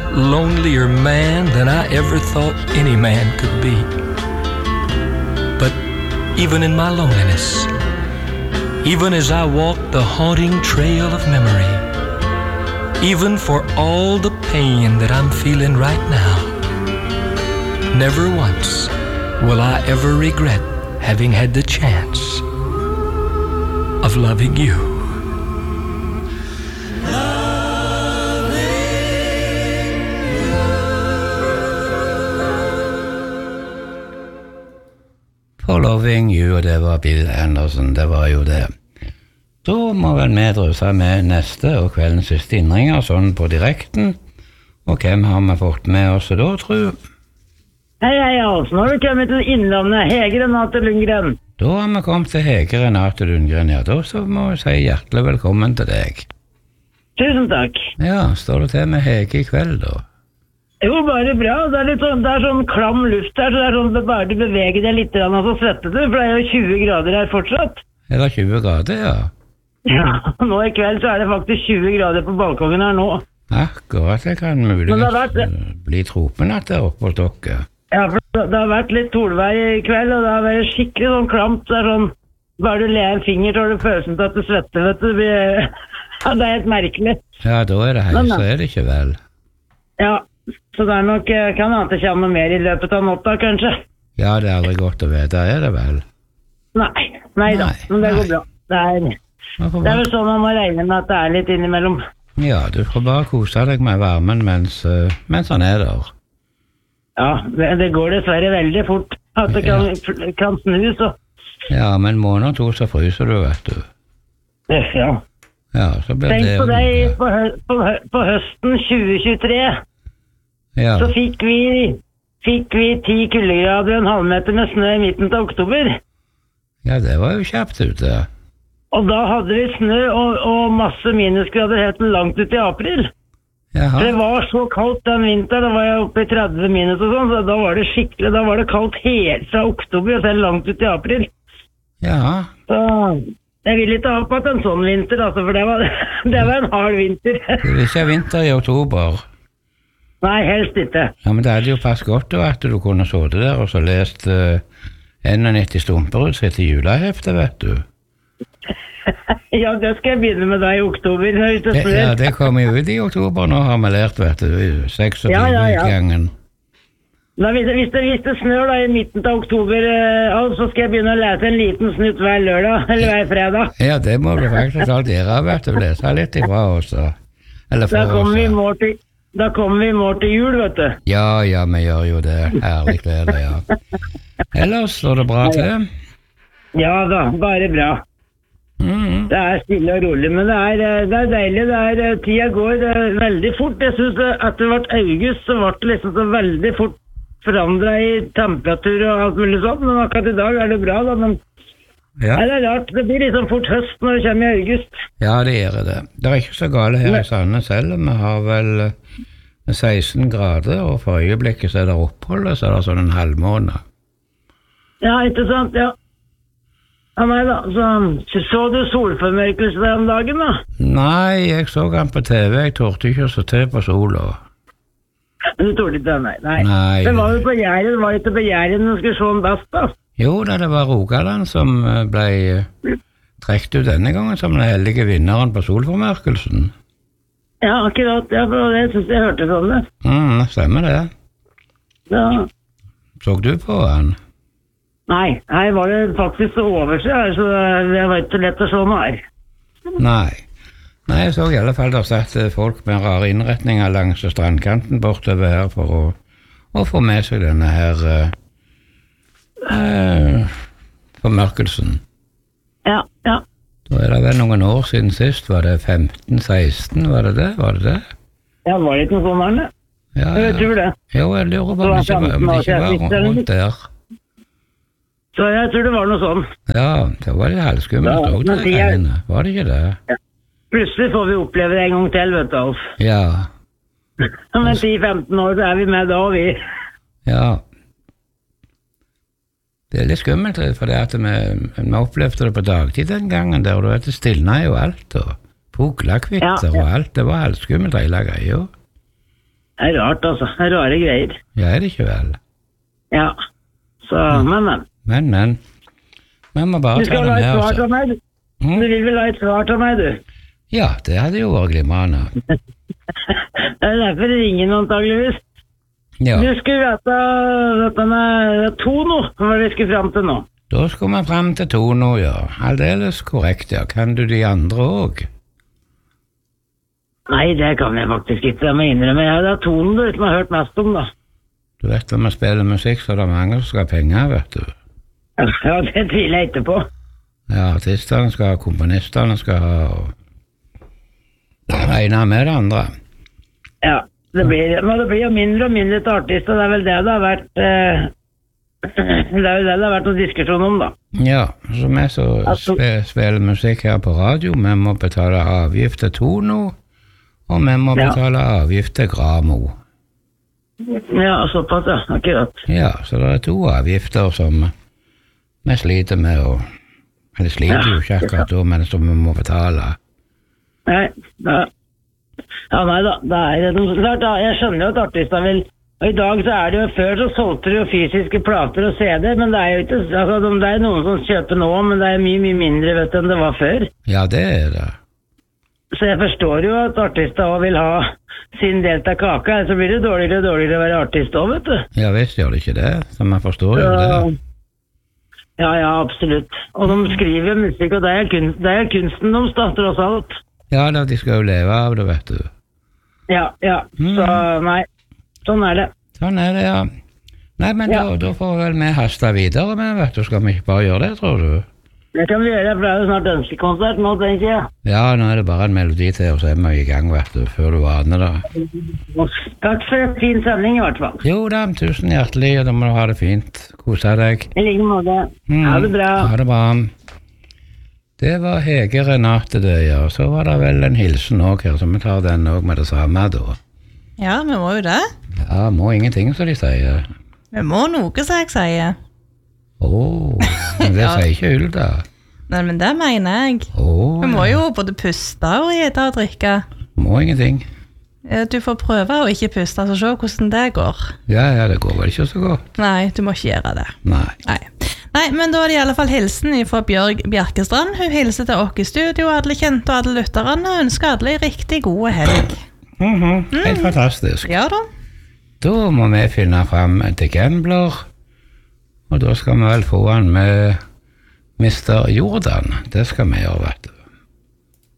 lonelier man than I ever thought any man could be. But even in my loneliness, even as I walk the haunting trail of memory, even for all the pain that I'm feeling right now, never once will I ever regret having had the chance of loving you. For Loving You, og det var Bill Anderson, det var jo det. Da må vel vi drøse med neste og kveldens siste innringer, sånn på direkten. Og hvem har vi fått med oss da, tro? Hei, altså. Nå har vi kommet til Innlandet, Hege Renate Lundgren. Da har vi kommet til Hege Renate Lundgren, ja. Da så må vi si hjertelig velkommen til deg. Tusen takk. Ja, står du til med Hege I kveld da? Jo, bare bra. Det er litt sånn, det er sånn klam luft her, så det er sånn at bare du beveger deg litt, og så svetter du, for det er jo 20 grader her fortsatt. Er det 20 grader, ja? Ja, nå I kveld så er det faktisk 20 grader på balkongen her nå. Akkurat, det kan muligens bli tropenatt der oppe hos dere. Ja, for det har vært litt solvei I kveld, og det har vært skikkelig sånn klamt. Det er sånn, bare du ler en finger, så har du følelsen til at du svetter, vet du. Ja, det er helt merkelig. Ja, da er det hei, så er det ikke vel. Ja, så det er nok, kan ante komme noe mer I løpet av natta, kanskje. Ja, det er aldri godt å vite, er det vel? Nei da, men det går bra. Det er vel sånn man må regne med at det er litt innimellom. Ja, du får bare kose deg med varmen mens han er der. Ja, det går dessverre veldig fort at det kan snu, så. Ja, men måned 2 så fryser du, vet du. Ja. Ja, så blir det... Tenk på deg på høsten 2023. Ja. Så fikk vi 10 kuldegrader og en halvmeter med snø I midten av oktober. Ja, det var jo kjapt ute. Og da hadde vi snø og masse minusgrader helt langt ut I april. Jaha. Det var så kaldt den vinteren, da var jeg oppe I 30 minus og sånn, så da var det skikkelig, da var det kaldt helt fra oktober og selv langt ut I april. Ja. Så jeg vil ikke ha på at en sånn vinter, altså, for det var en hard vinter. Det vil ikke vinter I oktober. Nei, helst ikke. Ja, men det hadde jo passet godt da, at du kunne sittet der og så lest 91 stumper ut til juleheftet, vet du. Ja, det skal jeg begynne med da I oktober. Ja, det kommer jo ut I oktober, nå har vi lært, vet du, 26 gangen. Da, hvis det snør da I midten av oktober, så skal jeg begynne å lese en liten snutt hver lørdag, eller hver fredag. Ja, det må du faktisk alt gjøre, vet du, lese litt ifra oss. Eller fra oss. Da kommer vi I morgen til jul, vet du. Ja, vi gjør jo det. Herlig glede, ja. Ellers står det bra til? Ja da, bare bra. Det er stille og rolig, men det er deilig. Tida går veldig fort. Jeg synes at det ble august, så ble det liksom så veldig fort forandret I temperatur og alt mulig sånt, men akkurat I dag er det bra da, men det er rart. Det blir liksom fort høst når det kommer I august. Ja, det gjør det. Det er ikke så gale her I Sandnes selv. Vi har vel 16 grader, og for øyeblikket så er det oppholdet, så er det sånn en halvmåned. Ja, ikke sant, ja. Ja, nei da, så du solformørkelse om dagen da? Nei, jeg så han på TV, jeg torde ikke å se til på sola. Du torde ikke, nei. Det var jo på Jæren, det var ikke på Jæren du skulle se en best da. Jo, det var Rogaland som ble trekt ut denne gangen som den heldige vinneren på solformørkelsen. Ja, akkurat, ja, for det synes jeg hørte sånn det. Stemmer det. Ja. Så du på han? Nei, her var det faktisk så oversett, så det var ikke lett å se noe her. Nei, jeg så I alle fall der satt folk med rare innretninger langs strandkanten bortover her for å få med seg denne her formørkelsen. Ja. Da er det vel noen år siden sist, var det 15-16, var det det? Ja, var det ikke noe sånn her, ne? Ja. Jeg tror det. Jo, jeg lurer på om det ikke var rundt der. Så jeg tror det var noe sånn. Ja, det var litt halvskummelt også der inne, var det ikke det? Ja. Plutselig får vi oppleve det en gang til, vet du, Alf. Ja. Om 10-15 år så er vi med da, vi. Ja. Det er litt skummelt, for det at vi opplevde det på dagtid den gangen, der du vet, det stilnet jo alt, og fuglekvitter og alt, det var halvskummelt hele greia. Det rart, altså. Det rare greier. Ja, det ikke vel? Ja. Så, men. Vi må bare ta det med oss. Du vil vel ha et svar til meg, du? Ja, det hadde jo vært glimrende. Det derfor det ringer antageligvis. Ja. Du skulle vite med Tono, hva vi skulle frem til nå. Da skulle vi frem til Tono, ja. Aldeles korrekt, ja. Kan du de andre også? Nei, det kan jeg faktisk ikke. Jeg må innrømme. Det er Tono du som har hørt mest om, da. Du vet når vi spiller musikk, så er det mange som skal ha penger, vet du. Ja, det tviler jeg ikke på. Ja, artisterne skal ha, komponisterne skal ha, og ene med det andre. Ja, det blir jo mindre og mindre til artister, det er vel det har vært, det er jo det har vært noen diskusjon om, da. Ja, så vi som spiller musikk her på radio, vi må betale avgift til Tono, og vi må betale avgift til Gramo. Ja, såpass, ja, akkurat. Ja, så det er 2 avgifter som vi sliter med, eller sliter jo ikke akkurat da, men som vi må betale. Nei, nei da, det er klart, jeg skjønner jo at artister vil, og i dag så er det jo, før så solgte du jo fysiske plater og CD, men det er jo ikke, altså det er noen som kjøper nå, men det er mye mindre, vet du, enn det var før. Ja, det er det. Så jeg forstår jo at artister også vil ha sin del av kaka, så blir det dårligere og dårligere å være artist også, vet du. Ja, visst gjør det ikke det, så man forstår jo det. Ja, absolutt. Og de skriver musikk, og det er kunsten de starter tross alt. Ja, da, de skal jo leve av det, vet du. Ja, så nei, sånn er det. Sånn er det, ja. Nei, men da får vel vi haste videre, men vet du, skal vi ikke bare gjøre det, tror du? Det kan vi gjøre, for det er jo snart ønskekonsert nå, tenker jeg. Ja, nå er det bare en melodi til, og så er vi i gang, vet du, før du aner det. Takk for en fin sending i hvert fall. Jo da, tusen hjertelig, og da må du ha det fint. Kose deg. I like måte. Ha det bra. Ha det bra. Det var Hege Renate det, ja. Så var det vel en hilsen også her, så vi tar den også med det samme da. Ja, vi må jo det. Ja, må ingenting, som de sier. Vi må noe, som jeg sier. Men det sier ikke Hulda. Nei, men det mener jeg. Vi må jo både puste og ete og drikke. Må ingenting. Du får prøve å ikke puste, så se hvordan det går. Ja, det går vel ikke så godt. Nei, du må ikke gjøre det. Nei, men da er det i alle fall hilsen fra Bjørg Bjerkestrand. Hun hilser til oss i studio, alle kjente og alle lytterne, og ønsker alle en riktig god helg. Helt fantastisk. Ja da. Da må vi finne frem til Gambler, og da skal vi vel få han med Mr. Jordan. Det skal vi gjøre, vet du.